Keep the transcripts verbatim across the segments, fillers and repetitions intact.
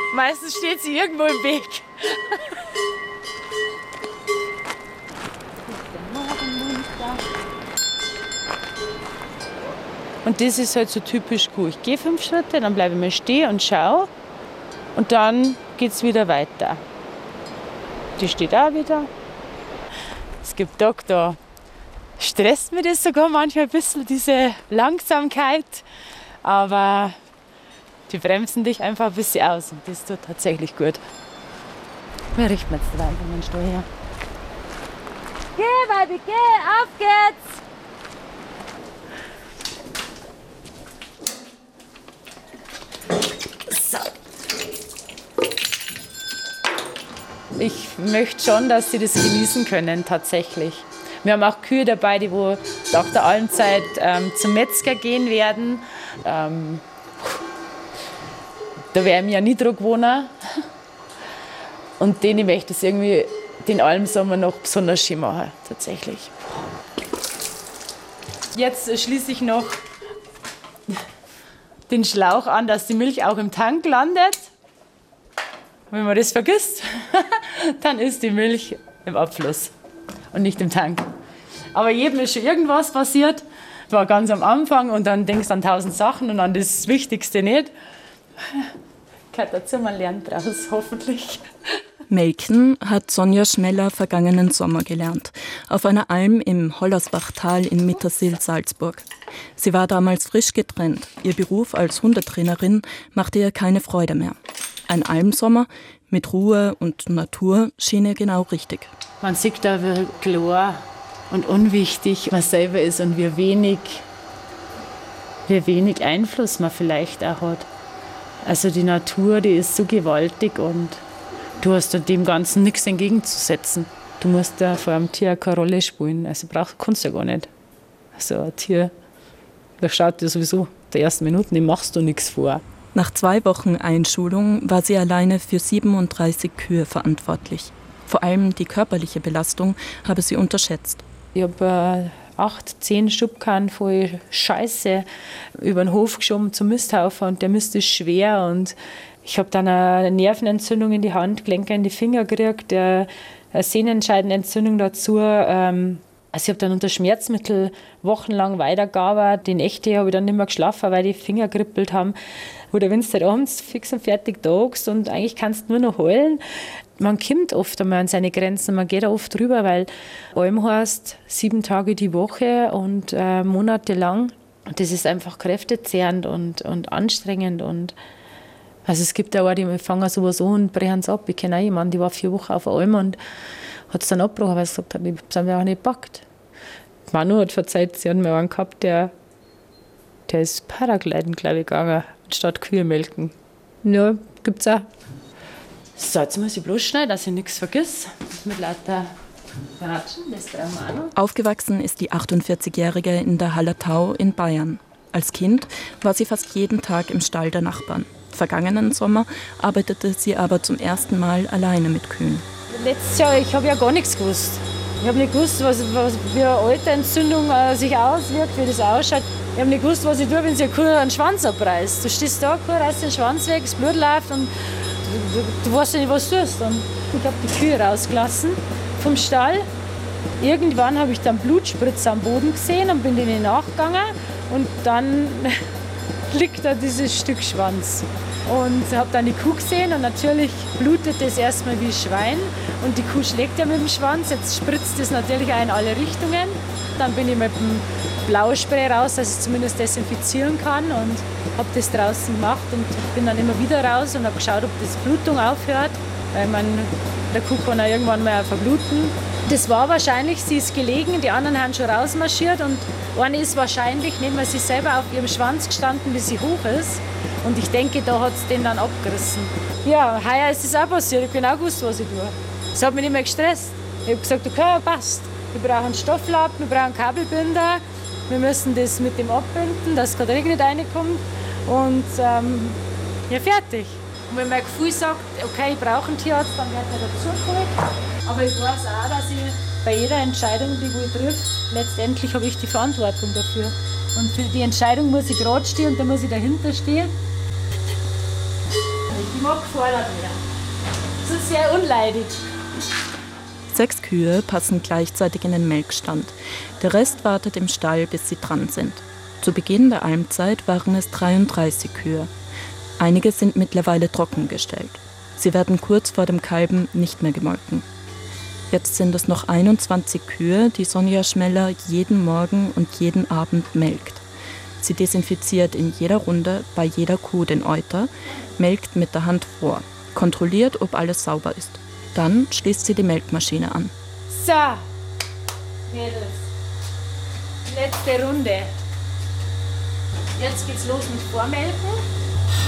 Meistens steht sie irgendwo im Weg. Und das ist halt so typisch Kuh. Ich gehe fünf Schritte, dann bleibe ich mal stehen und schaue. Und dann geht es wieder weiter. Die steht auch wieder. Es gibt Tage, da stresst mir das sogar manchmal ein bisschen, diese Langsamkeit. Aber die bremsen dich einfach ein bisschen aus und das tut tatsächlich gut. Wir richten jetzt da einfach den Stall her. Geh, Baby, geh, auf geht's! So. Ich möchte schon, dass sie das genießen können, tatsächlich. Wir haben auch Kühe dabei, die wo nach der Almzeit ähm, zum Metzger gehen werden. Ähm, da wäre ich ja nie dran gewohnt. Und denen möchte ich irgendwie den Almsommer noch besonders schön machen, tatsächlich. Jetzt schließe ich noch den Schlauch an, dass die Milch auch im Tank landet. Wenn man das vergisst, dann ist die Milch im Abfluss und nicht im Tank. Aber jedem ist schon irgendwas passiert. Das war ganz am Anfang und dann denkst du an tausend Sachen und an das Wichtigste nicht. Gehört dazu, man lernt draus, hoffentlich. Melken hat Sonja Schmeller vergangenen Sommer gelernt, auf einer Alm im Hollersbachtal in Mittersill, Salzburg. Sie war damals frisch getrennt. Ihr Beruf als Hundetrainerin machte ihr keine Freude mehr. Ein Almsommer mit Ruhe und Natur schien ihr genau richtig. Man sieht da, wie klar und unwichtig man selber ist und wie wenig, wie wenig Einfluss man vielleicht auch hat. Also die Natur, die ist so gewaltig und du hast dem Ganzen nichts entgegenzusetzen. Du musst da vor einem Tier keine Rolle spielen. Also brauchst, kannst du ja gar nicht. Also ein Tier, das schaut dir sowieso die ersten Minuten, dem machst du nichts vor. Nach zwei Wochen Einschulung war sie alleine für siebenunddreißig Kühe verantwortlich. Vor allem die körperliche Belastung habe sie unterschätzt. Ich habe äh, acht, zehn Schubkarren voll Scheiße über den Hof geschoben zum Misthaufen und der Mist ist schwer und ich habe dann eine Nervenentzündung in die Handgelenke, in die Finger gekriegt, eine Sehnenscheidenentzündung dazu. Ähm, also ich habe dann unter Schmerzmittel wochenlang weitergearbeitet. Die Nächte habe ich dann nicht mehr geschlafen, weil die Finger kribbelt haben. Oder wenn du abends fix und fertig tagst und eigentlich kannst du nur noch heulen. Man kommt oft einmal an seine Grenzen, man geht da oft drüber, weil Alm heißt sieben Tage die Woche und äh, monatelang. Und das ist einfach kräftezehrend und, und anstrengend. Und also es gibt auch die fangen sowas an und brechen es ab. Ich kenne auch jemanden, die war vier Wochen auf der Alm und hat es dann abgebrochen, weil sie gesagt hat, das haben wir auch nicht gepackt. Manu hat verzeiht, sie hat mir einen gehabt, der, der ist Paragliden, glaube ich, gegangen, statt Kühe melken. Ja, gibt's auch. So, jetzt muss ich bloß schneiden, dass ich nichts vergiss. Mit lauter Ratschen, das brauchen wir auch noch. Aufgewachsen ist die achtundvierzigjährige in der Hallertau in Bayern. Als Kind war sie fast jeden Tag im Stall der Nachbarn. Vergangenen Sommer arbeitete sie aber zum ersten Mal alleine mit Kühen. Letztes Jahr, ich habe ja gar nichts gewusst. Ich habe nicht gewusst, was, was wie eine Alterentzündung äh, sich auswirkt, wie das ausschaut. Ich habe nicht gewusst, was ich tue, wenn sie eine Kuh einen Schwanz abreißt. Du stehst da, Kuh reißt den Schwanz weg, das Blut läuft und du, du, du weißt ja nicht, was du tust. Und ich habe die Kühe rausgelassen vom Stall. Irgendwann habe ich dann Blutspritze am Boden gesehen und bin denen nachgegangen. Und dann liegt da dieses Stück Schwanz. Und habe dann die Kuh gesehen und natürlich blutet das erstmal wie Schwein. Und die Kuh schlägt ja mit dem Schwanz, jetzt spritzt das natürlich auch in alle Richtungen. Dann bin ich mit dem Blauspray raus, dass ich es zumindest desinfizieren kann und habe das draußen gemacht und bin dann immer wieder raus und habe geschaut, ob das Blutung aufhört. Weil man, der Kuh kann auch irgendwann mal verbluten. Das war wahrscheinlich, sie ist gelegen, die anderen haben schon rausmarschiert und eine ist wahrscheinlich, neben sie selber auf ihrem Schwanz gestanden, bis sie hoch ist. Und ich denke, da hat es den dann abgerissen. Ja, heuer ist es auch passiert, ich habe genau gewusst, was ich tue. Das hat mich nicht mehr gestresst. Ich habe gesagt, okay, passt. Wir brauchen Stofflappen, wir brauchen Kabelbinder, wir müssen das mit dem abbinden, dass kein Regen nicht reinkommt. Und ähm, ja, fertig. Und wenn mein Gefühl sagt, okay, ich brauche einen Tierarzt, dann wird er dazugeholt. Aber ich weiß auch, dass ich bei jeder Entscheidung, die ich treffe, letztendlich habe ich die Verantwortung dafür. Und für die Entscheidung muss ich gerade stehen und da muss ich dahinter stehen. Die Geschmack fordert mehr. Das ist sehr unleidig. Sechs Kühe passen gleichzeitig in den Melkstand. Der Rest wartet im Stall, bis sie dran sind. Zu Beginn der Almzeit waren es dreiunddreißig Kühe. Einige sind mittlerweile trockengestellt. Sie werden kurz vor dem Kalben nicht mehr gemolken. Jetzt sind es noch einundzwanzig Kühe, die Sonja Schmeller jeden Morgen und jeden Abend melkt. Sie desinfiziert in jeder Runde bei jeder Kuh den Euter, melkt mit der Hand vor, kontrolliert, ob alles sauber ist. Dann schließt sie die Melkmaschine an. So, Mädels, letzte Runde. Jetzt geht's los mit Vormelken.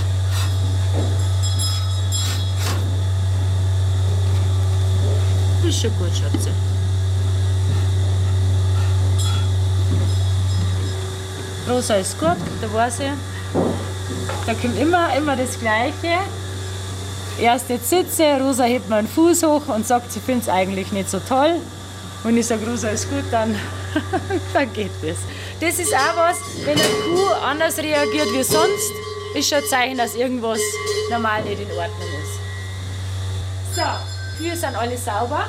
Ist schon gut, Schatze. Rosa ist gut, da weiß ich. Da kommt immer, immer das Gleiche. Erst jetzt sitze, Rosa hebt meinen Fuß hoch und sagt, sie findet es eigentlich nicht so toll. Wenn ich sage, Rosa ist gut, dann, dann geht das. Das ist auch was, wenn eine Kuh anders reagiert wie sonst, ist schon ein Zeichen, dass irgendwas normal nicht in Ordnung ist. So, Kühe sind alle sauber.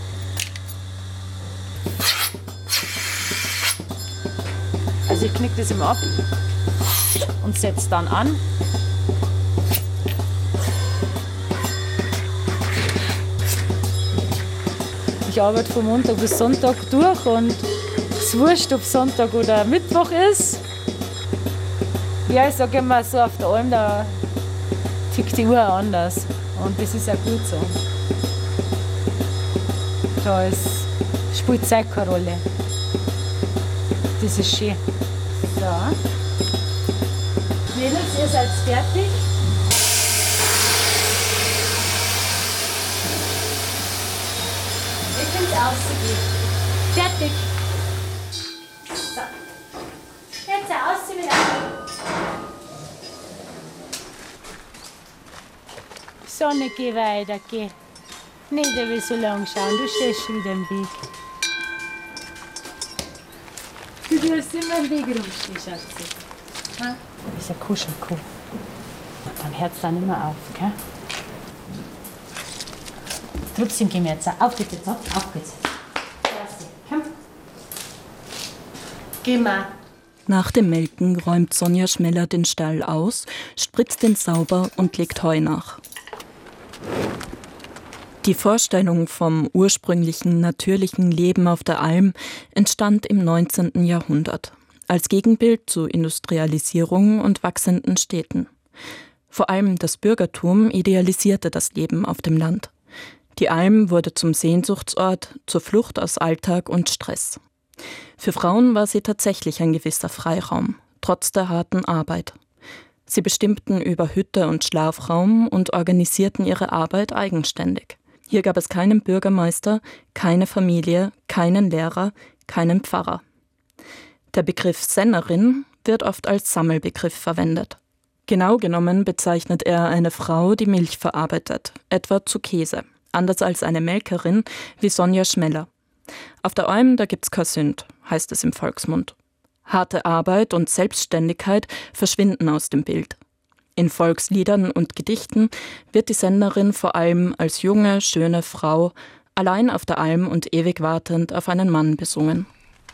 Also ich knicke das immer ab und setze dann an. Ich arbeite von Montag bis Sonntag durch und es ist wurscht, ob Sonntag oder Mittwoch ist. Ja, ich sage immer so, auf der Alm, da tickt die Uhr anders und das ist auch gut so. Da ist, spielt Zeit keine Rolle. Das ist schön. So. Mädels, ihr seid fertig. Ihr könnt rausgehen. Fertig. So. Jetzt rausziehen mit einem. Sonne, geh weiter, geh. Nicht, ich will so lang schauen, du stehst schon wieder im Weg. Du wirst immer im Weg rumstehen, Schatzi. Das ist eine Kuschelkuh. Dann hört es dann immer auf, gell? Trotzdem gehen wir jetzt auf bitte, so. Auf geht's. Komm. Geh mal. Nach dem Melken räumt Sonja Schmeller den Stall aus, spritzt ihn sauber und legt Heu nach. Die Vorstellung vom ursprünglichen, natürlichen Leben auf der Alm entstand im neunzehnten Jahrhundert, als Gegenbild zu Industrialisierung und wachsenden Städten. Vor allem das Bürgertum idealisierte das Leben auf dem Land. Die Alm wurde zum Sehnsuchtsort, zur Flucht aus Alltag und Stress. Für Frauen war sie tatsächlich ein gewisser Freiraum, trotz der harten Arbeit. Sie bestimmten über Hütte und Schlafraum und organisierten ihre Arbeit eigenständig. Hier gab es keinen Bürgermeister, keine Familie, keinen Lehrer, keinen Pfarrer. Der Begriff Sennerin wird oft als Sammelbegriff verwendet. Genau genommen bezeichnet er eine Frau, die Milch verarbeitet, etwa zu Käse, anders als eine Melkerin wie Sonja Schmeller. Auf der Alm, da gibt's kein Sünd, heißt es im Volksmund. Harte Arbeit und Selbstständigkeit verschwinden aus dem Bild. In Volksliedern und Gedichten wird die Sennerin vor allem als junge, schöne Frau, allein auf der Alm und ewig wartend auf einen Mann besungen.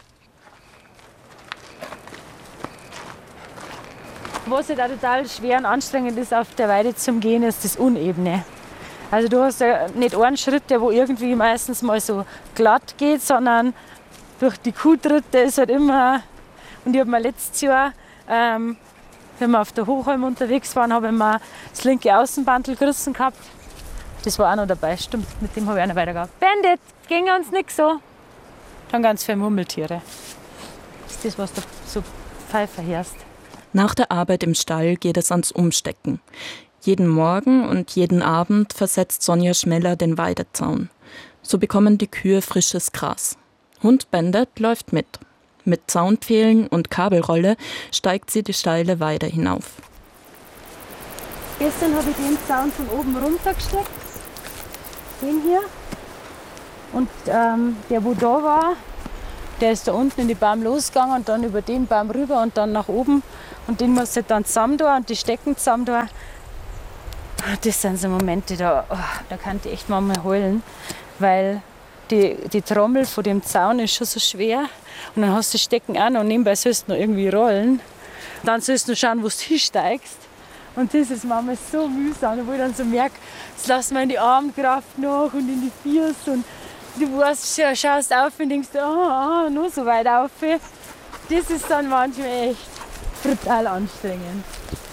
Was ja total schwer und anstrengend ist, auf der Weide zum Gehen, ist das Unebene. Also du hast ja nicht einen Schritt, der wo irgendwie meistens mal so glatt geht, sondern durch die Kuhtritte ist halt immer. Und ich habe mir letztes Jahr, ähm, wenn wir auf der Hochalm unterwegs waren, habe ich mir das linke Außenbandel gerissen gehabt. Das war auch noch dabei, stimmt, mit dem habe ich auch noch weitergehabt. Bandit, ging uns nicht so. Dann ganz viele Murmeltiere. Das ist das, was du so Pfeifer hörst. Nach der Arbeit im Stall geht es ans Umstecken. Jeden Morgen und jeden Abend versetzt Sonja Schmeller den Weidezaun. So bekommen die Kühe frisches Gras. Hund Bandit läuft mit. Mit Zaunpfählen und Kabelrolle steigt sie die steile Weide hinauf. Gestern habe ich den Zaun von oben runtergesteckt. Den hier. Und ähm, der, wo da war, der ist da unten in die Baum losgegangen und dann über den Baum rüber und dann nach oben. Und den muss ich dann zusammen da und die stecken zusammen da. Das sind so Momente, da, oh, da kann ich echt manchmal heulen, weil die, die Trommel von dem Zaun ist schon so schwer und dann hast du Stecken an und nebenbei sollst du noch irgendwie rollen. Dann sollst du schauen, wo du hinsteigst. Und das ist manchmal so mühsam, wo ich dann so merke, es lässt mir in die Armkraft nach und in die Füße. Und du weißt, schaust auf und denkst, ah, oh, oh, nur so weit auf. Das ist dann manchmal echt brutal anstrengend.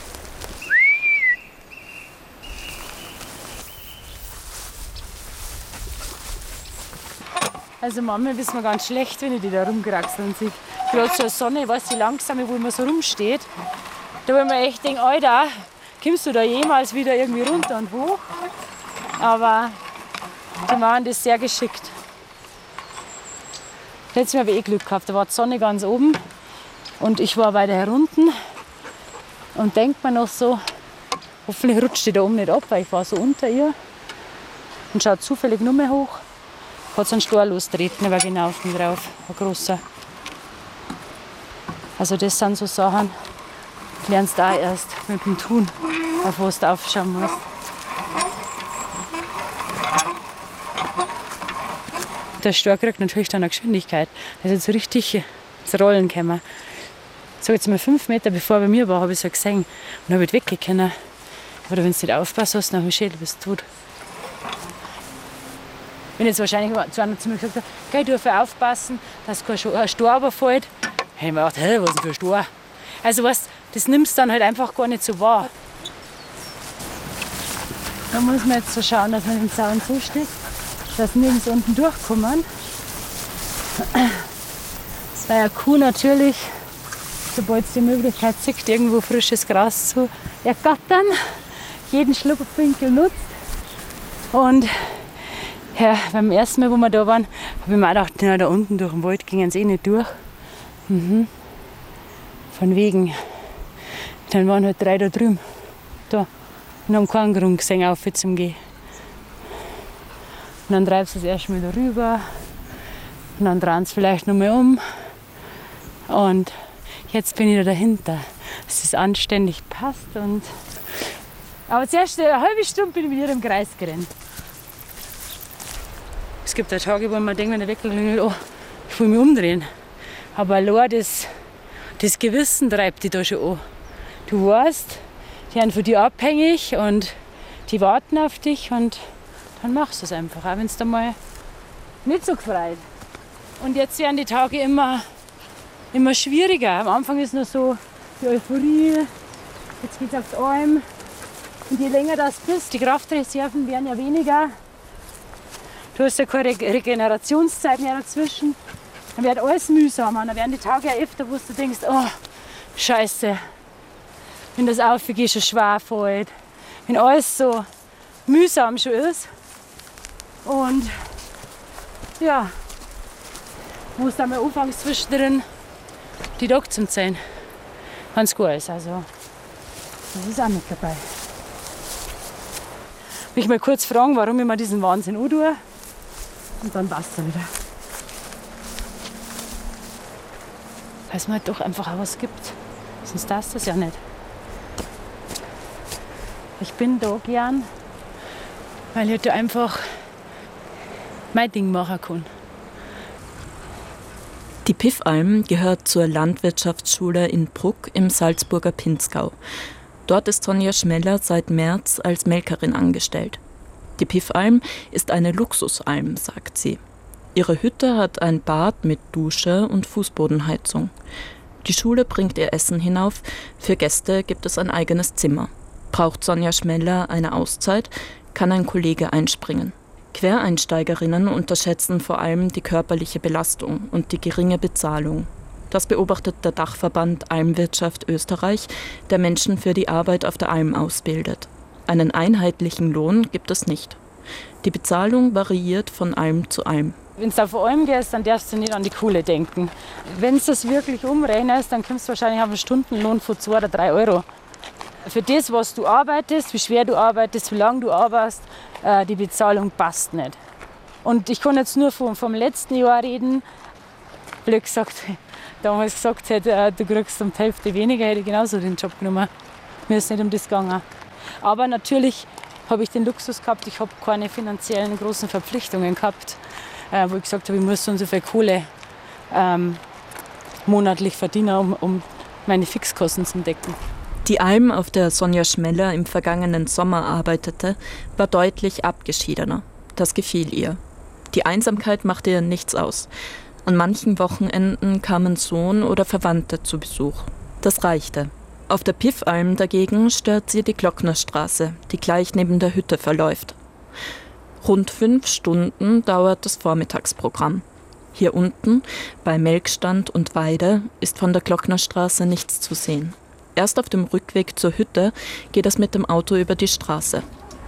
Also manchmal ist mir ganz schlecht, wenn ich die da rumkraxeln sehe. Gerade so eine Sonne, ich weiß die langsame, wo man so rumsteht. Da wo man echt denkt, Alter, kommst du da jemals wieder irgendwie runter und hoch? Aber die machen das sehr geschickt. Letztes Mal habe ich eh Glück gehabt, da war die Sonne ganz oben und ich war weiter herunten. Und denkt man noch so, hoffentlich rutscht die da oben nicht ab, weil ich war so unter ihr. Und schaut zufällig nur mehr hoch. Hat so einen Stor losgetreten, aber genau auf den drauf, ein großer. Also das sind so Sachen, die lernst du auch erst mit dem Tun, auf was du aufschauen musst. Der Stor kriegt natürlich dann eine Geschwindigkeit. Der ist jetzt so richtig ins Rollen gekommen. So jetzt mal fünf Meter bevor er bei mir war, habe ich es ja gesehen und habe weggehen können. Aber wenn du nicht aufpasst hast, nach dem Schädel bist du tot. Wenn jetzt wahrscheinlich zu einer zu mir gesagt hat, geh, du darfst aufpassen, dass kein Stor runterfällt. Hätte ich mir gedacht, hey, was ist denn für ein Stor? Also weißt, das nimmst du dann halt einfach gar nicht so wahr. Da muss man jetzt so schauen, dass man den Zaun so steht, dass nirgends unten durchkommen. Bei einer Kuh natürlich, sobald es die Möglichkeit sieht, irgendwo frisches Gras zu ergattern, jeden Schlupfwinkel nutzt. Und ja, beim ersten Mal, wo wir da waren, habe ich mir auch gedacht, na, da unten durch den Wald gingen sie eh nicht durch. Mhm. Von wegen. Dann waren halt drei da drüben. Da. Und haben keinen Grund gesehen, auf zum Gehen. Und dann treibst du es erstmal da rüber. Und dann drehen sie vielleicht noch mal um. Und jetzt bin ich da dahinter. Dass es anständig passt. Und aber zuerst eine halbe Stunde bin ich mit ihr im Kreis gerannt. Es gibt auch Tage, wo man denkt, wenn der Wecker klingelt, oh, ich will mich umdrehen. Aber allein das, das Gewissen treibt dich da schon an. Du weißt, die sind von dir abhängig und die warten auf dich und dann machst du es einfach, auch wenn es dir mal nicht so gefreut. Und jetzt werden die Tage immer, immer schwieriger. Am Anfang ist noch so die Euphorie, jetzt geht es aufs Alm. Und je länger das bist, die Kraftreserven werden ja weniger. Du hast ja keine Regenerationszeit mehr dazwischen. Dann wird alles mühsamer. Dann werden die Tage ja öfter, wo du denkst, oh, scheiße. Wenn das Aufgehen schon schwer fällt. Wenn alles so mühsam schon ist. Und ja, wo es dann mal anfängt zwischendrin die Tag zu zählen. Ganz gut ist. Also, das ist auch mit dabei. Mich mal kurz fragen, warum ich mir diesen Wahnsinn antue. Und dann passt es wieder. Weil es mir halt doch einfach auch was gibt. Sonst darfst du das ja nicht. Ich bin da gern, weil ich da einfach mein Ding machen kann. Die Piffalm gehört zur Landwirtschaftsschule in Bruck im Salzburger Pinzgau. Dort ist Sonja Schmeller seit März als Melkerin angestellt. Die Piffalm ist eine Luxusalm, sagt sie. Ihre Hütte hat ein Bad mit Dusche und Fußbodenheizung. Die Schule bringt ihr Essen hinauf, für Gäste gibt es ein eigenes Zimmer. Braucht Sonja Schmeller eine Auszeit, kann ein Kollege einspringen. Quereinsteigerinnen unterschätzen vor allem die körperliche Belastung und die geringe Bezahlung. Das beobachtet der Dachverband Almwirtschaft Österreich, der Menschen für die Arbeit auf der Alm ausbildet. Einen einheitlichen Lohn gibt es nicht. Die Bezahlung variiert von Alm zu Alm. Wenn du auf eine Alm gehst, dann darfst du nicht an die Kohle denken. Wenn du das wirklich umrechnest, dann kommst du wahrscheinlich auf einen Stundenlohn von zwei oder drei Euro. Für das, was du arbeitest, wie schwer du arbeitest, wie lange du arbeitest, äh, die Bezahlung passt nicht. Und ich kann jetzt nur vom, vom letzten Jahr reden. Blöd gesagt, damals gesagt hätte, äh, du kriegst um die Hälfte weniger, hätte ich genauso den Job genommen. Mir ist nicht um das gegangen. Aber natürlich habe ich den Luxus gehabt, ich habe keine finanziellen großen Verpflichtungen gehabt, äh, wo ich gesagt habe, ich muss so und so viel Kohle ähm, monatlich verdienen, um, um meine Fixkosten zu decken. Die Alm, auf der Sonja Schmeller im vergangenen Sommer arbeitete, war deutlich abgeschiedener. Das gefiel ihr. Die Einsamkeit machte ihr nichts aus. An manchen Wochenenden kamen Sohn oder Verwandte zu Besuch. Das reichte. Auf der Piffalm dagegen stört sie die Glocknerstraße, die gleich neben der Hütte verläuft. Rund fünf Stunden dauert das Vormittagsprogramm. Hier unten, bei Melkstand und Weide, ist von der Glocknerstraße nichts zu sehen. Erst auf dem Rückweg zur Hütte geht es mit dem Auto über die Straße.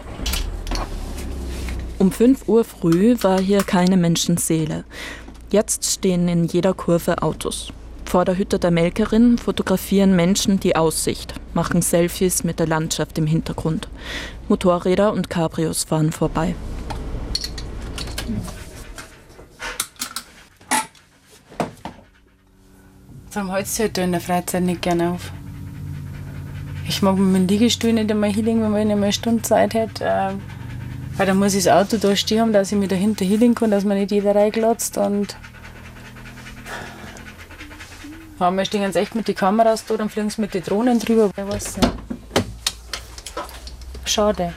Um fünf Uhr früh war hier keine Menschenseele. Jetzt stehen in jeder Kurve Autos. Vor der Hütte der Melkerin fotografieren Menschen die Aussicht, machen Selfies mit der Landschaft im Hintergrund. Motorräder und Cabrios fahren vorbei. Darum hält es halt in der Freizeit nicht gerne auf. Ich mag mit meinem Liegestuhl nicht einmal hinlegen, wenn man nicht einmal eine Stunde Zeit hat. Äh, weil dann muss ich das Auto da stehen haben, dass ich mich dahinter hinlegen kann, dass man nicht jeder reinglotzt. Und manchmal stehen sie echt mit den Kameras da, dann fliegen sie mit den Drohnen drüber. Ich weiß nicht. Schade.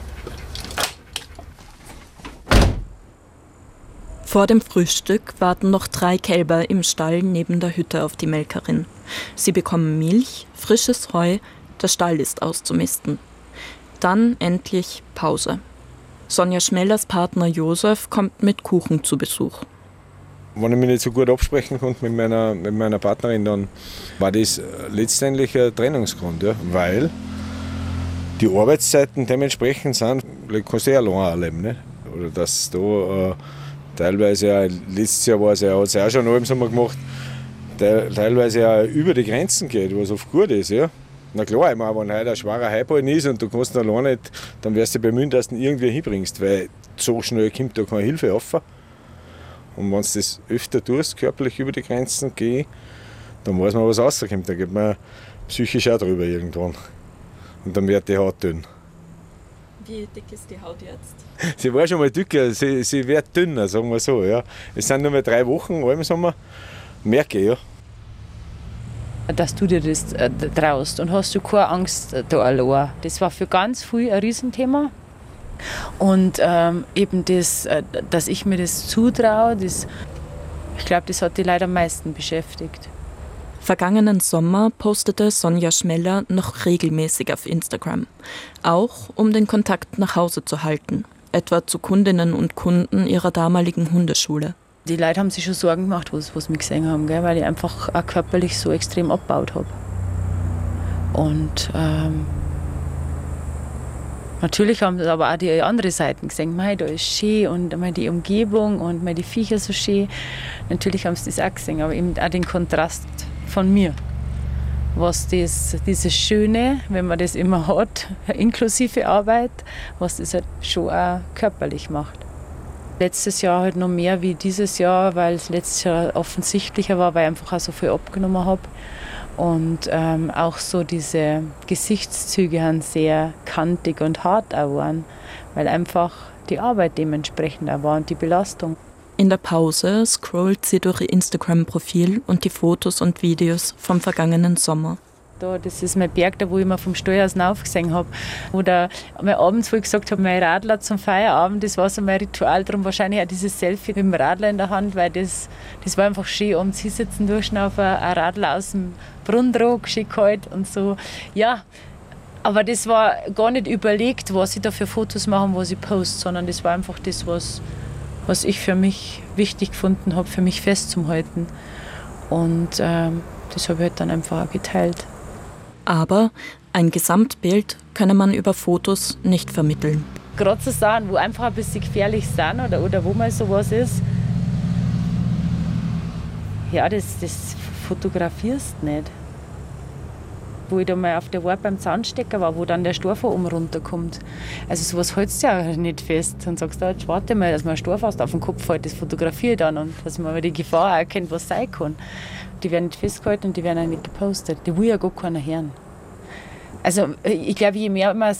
Vor dem Frühstück warten noch drei Kälber im Stall neben der Hütte auf die Melkerin. Sie bekommen Milch, frisches Heu, der Stall ist auszumisten. Dann endlich Pause. Sonja Schmellers Partner Josef kommt mit Kuchen zu Besuch. Wenn ich mich nicht so gut absprechen konnte mit meiner, mit meiner Partnerin, dann war das letztendlich ein Trennungsgrund, ja, weil die Arbeitszeiten dementsprechend sind, du kannst du ja allein erleben. Ne? Oder dass da äh, teilweise, ja, letztes Jahr war es ja, hat es ja auch schon im Sommer gemacht, teilweise ja über die Grenzen geht, was oft gut ist. Ja. Na klar, ich meine, wenn heute ein schwerer Heiballen ist und du kannst ihn allein nicht, dann wirst du dich bemühen, dass du ihn irgendwie hinbringst, weil so schnell kommt da keine Hilfe rauf. Und wenn du das öfter tust, körperlich über die Grenzen gehen, dann weiß man, was rauskommt. Dann geht man psychisch auch drüber irgendwann. Und dann wird die Haut dünn. Wie dick ist die Haut jetzt? Sie war schon mal dicker, sie, sie wird dünner, sagen wir so. Ja. Es sind nur mehr drei Wochen, im Sommer, merke ich, ja. Dass du dir das äh, traust und hast du keine Angst äh, da allein. Das war für ganz viele ein Riesenthema. Und ähm, eben das, äh, dass ich mir das zutraue, das, ich glaube, das hat die Leute am meisten beschäftigt. Vergangenen Sommer postete Sonja Schmeller noch regelmäßig auf Instagram. Auch um den Kontakt nach Hause zu halten, etwa zu Kundinnen und Kunden ihrer damaligen Hundeschule. Die Leute haben sich schon Sorgen gemacht, was, was mich gesehen haben, gell, weil ich einfach auch körperlich so extrem abgebaut habe. Und ähm, natürlich haben aber auch die andere Seiten gesehen, mei, da ist schön und mei, die Umgebung und mei, die Viecher so schön. Natürlich haben sie das auch gesehen, aber eben auch den Kontrast von mir. Was das, dieses Schöne, wenn man das immer hat, inklusive Arbeit, was das halt schon auch körperlich macht. Letztes Jahr halt noch mehr wie dieses Jahr, weil es letztes Jahr offensichtlicher war, weil ich einfach auch so viel abgenommen habe. Und ähm, auch so diese Gesichtszüge haben sehr kantig und hart auch waren, weil einfach die Arbeit dementsprechend auch war und die Belastung. In der Pause scrollt sie durch ihr Instagram-Profil und die Fotos und Videos vom vergangenen Sommer. Da, das ist mein Berg, da wo ich mir vom Stall aus aufgesehen habe. Oder mein abends, wo ich gesagt habe, mein Radler zum Feierabend, das war so mein Ritual. Darum wahrscheinlich auch dieses Selfie mit dem Radler in der Hand, weil das, das war einfach schön. Abends hinsitzen, durchschnaufen, ein Radler aus dem Brunnendruck, schön kalt und so. Ja, aber das war gar nicht überlegt, was ich da für Fotos mache und was ich poste, sondern das war einfach das, was, was ich für mich wichtig gefunden habe, für mich festzuhalten. Und ähm, das habe ich halt dann einfach auch geteilt. Aber ein Gesamtbild könne man über Fotos nicht vermitteln. Gerade so Sachen, wo einfach ein bisschen gefährlich sind oder, oder wo mal sowas ist, ja, das, das fotografierst du nicht. Wo ich da mal auf der Wart beim Zaunstecker war, wo dann der Storf oben runterkommt. Also sowas hältst du ja nicht fest. Dann sagst du, jetzt warte mal, dass mir ein Storfaust auf den Kopf fällt, das fotografiere ich dann und dass man die Gefahr erkennt, was sein kann. Die werden nicht festgehalten und die werden auch nicht gepostet. Die will ja gar keiner hören. Also ich glaube, je mehr man